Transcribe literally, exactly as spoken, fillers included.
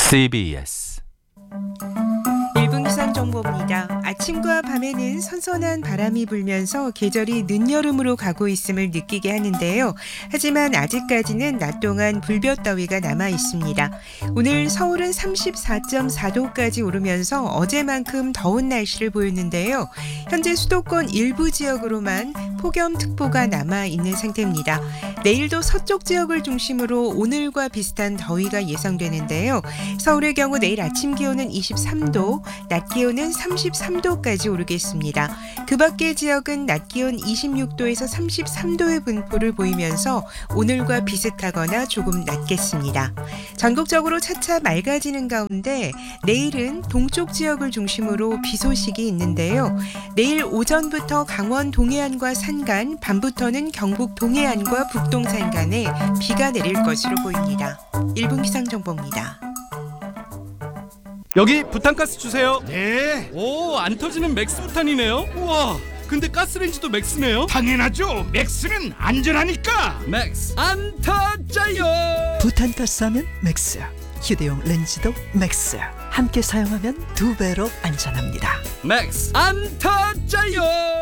씨비에스 일 분 기상 정보입니다. 아침과 밤에는 선선한 바람이 불면서 계절이 늦여름으로 가고 있음을 느끼게 하는데요. 하지만 아직까지는 낮 동안 불볕더위가 남아 있습니다. 오늘 서울은 삼십사 점 사 도까지 오르면서 어제만큼 더운 날씨를 보였는데요. 현재 수도권 일부 지역으로만 폭염특보가 남아 있는 상태입니다. 내일도 서쪽 지역을 중심으로 오늘과 비슷한 더위가 예상되는데요. 서울의 경우 내일 아침 기온은 이십삼 도, 낮 기온은 삼십삼 도까지 오르겠습니다. 그 밖의 지역은 낮 기온 이십육 도에서 삼십삼 도의 분포를 보이면서 오늘과 비슷하거나 조금 낮겠습니다. 전국적으로 차차 맑아지는 가운데 내일은 동쪽 지역을 중심으로 비 소식이 있는데요. 내일 오전부터 강원 동해안과 산간, 밤부터는 경북 동해안과 북동산간에 비가 내릴 것으로 보입니다. 일 분 기상정보입니다. 여기 부탄가스 주세요. 네, 오, 안 터지는 맥스 부탄이네요. 우와, 근데 가스레인지도 맥스네요. 당연하죠. 맥스는 안전하니까. 맥스 안 터져요. 부탄가스 하면 맥스, 휴대용 렌즈도 맥스. 함께 사용하면 두 배로 안전합니다. 맥스 안 터져요.